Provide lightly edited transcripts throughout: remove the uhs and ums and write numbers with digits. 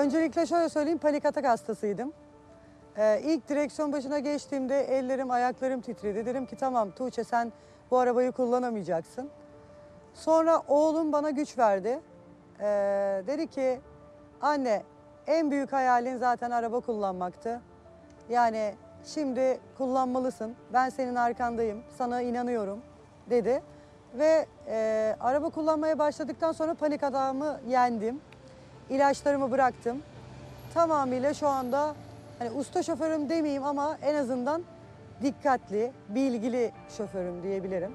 Öncelikle şöyle söyleyeyim, panik atak hastasıydım. İlk direksiyon başına geçtiğimde ellerim, ayaklarım titredi. Dedim ki tamam Tuğçe, sen bu arabayı kullanamayacaksın. Sonra oğlum bana güç verdi. Dedi ki anne, en büyük hayalin zaten araba kullanmaktı. Yani şimdi kullanmalısın. Ben senin arkandayım, sana inanıyorum dedi. Ve araba kullanmaya başladıktan sonra panik atağımı yendim. İlaçlarımı bıraktım. Tamamıyla şu anda hani usta şoförüm demeyeyim ama en azından dikkatli, bilgili şoförüm diyebilirim.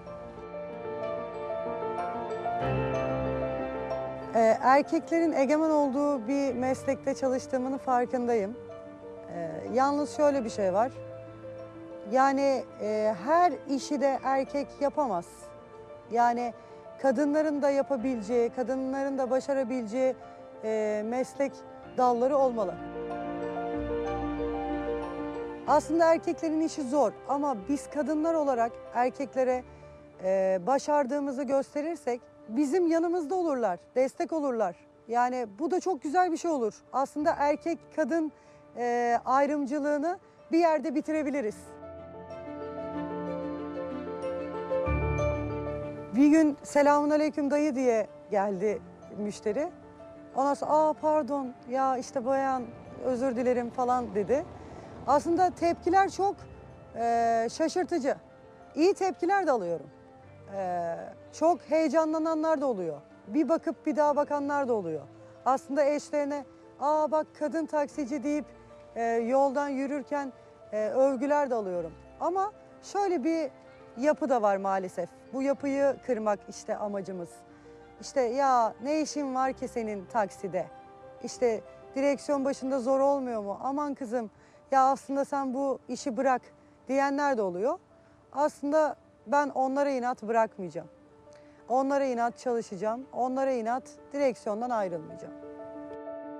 Erkeklerin egemen olduğu bir meslekte çalıştığımın farkındayım. Yalnız şöyle bir şey var. Yani her işi de erkek yapamaz. Yani kadınların da yapabileceği, kadınların da başarabileceği meslek dalları olmalı. Aslında erkeklerin işi zor ama biz kadınlar olarak erkeklere başardığımızı gösterirsek bizim yanımızda olurlar, destek olurlar. Yani bu da çok güzel bir şey olur. Aslında erkek kadın ayrımcılığını bir yerde bitirebiliriz. Bir gün selamünaleyküm dayı diye geldi müşteri. Ondan sonra pardon ya işte bayan özür dilerim falan dedi. Aslında tepkiler çok şaşırtıcı. İyi tepkiler de alıyorum. Çok heyecanlananlar da oluyor. Bir bakıp bir daha bakanlar da oluyor. Aslında eşlerine bak kadın taksici deyip yoldan yürürken övgüler de alıyorum. Ama şöyle bir yapı da var maalesef. Bu yapıyı kırmak işte amacımız. İşte ya ne işin var ki senin takside? İşte direksiyon başında zor olmuyor mu? Aman kızım ya aslında sen bu işi bırak diyenler de oluyor. Aslında ben onlara inat bırakmayacağım. Onlara inat çalışacağım. Onlara inat direksiyondan ayrılmayacağım.